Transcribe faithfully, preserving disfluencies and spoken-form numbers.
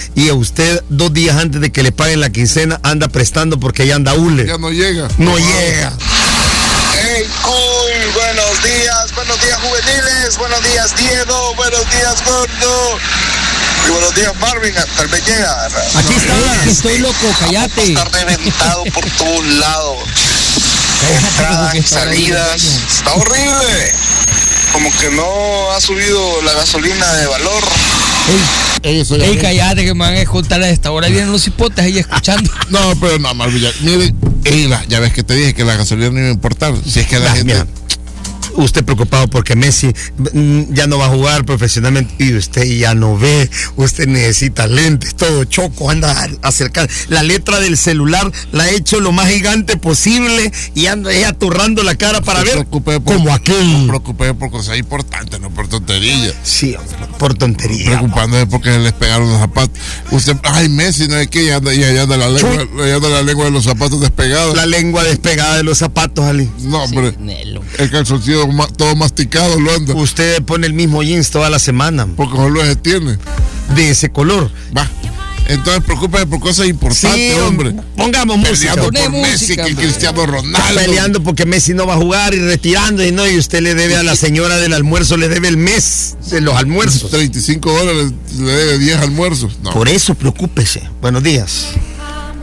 y a usted dos días antes de que le paguen la quincena anda prestando porque ya anda hule. Ya no llega. No wow. llega. Hey, cool, buenos días, buenos días juveniles, buenos días Diego, buenos días Gordo. Y buenos días, Marvin, tal vez llega. Aquí está, que estoy loco, cállate. Estar reventado por todos lados. Entradas y salidas. Está horrible. Como que no ha subido la gasolina de valor. Ey, Ey, Ey cállate, que me van a escuchar a esta hora. Vienen los hipotes ahí escuchando. No, pero no, Marvin, ya, mire, ey, la, ya ves que te dije que la gasolina no iba a importar. Si es que la nah, gente... Mira. Usted preocupado porque Messi ya no va a jugar profesionalmente y usted ya no ve, usted necesita lentes, todo choco, anda acercando. La letra del celular la ha hecho lo más gigante posible y anda ahí aturrando la cara para no ver por, como aquel. No me preocupé por cosas importantes, no por tonterías. Sí, por tonterías. Preocupándose porque les pegaron los zapatos. Usted, ay, Messi, no es que ya anda, ya, ya anda la lengua, ya anda la lengua de los zapatos despegados. La lengua despegada de los zapatos, Ali. No, hombre. Sí, el calzoncillo todo masticado lo anda. Usted pone el mismo jeans toda la semana. Porque no lo tiene. De ese color. Va. Entonces preocúpese por cosas importantes, sí, hombre. Pongamos música. Peleando por Messi, que Cristiano Ronaldo. Peleando porque Messi no va a jugar y retirando y no, y usted le debe a la señora del almuerzo, le debe el mes de los almuerzos. treinta y cinco dólares, le debe diez almuerzos. No. Por eso preocúpese. Buenos días.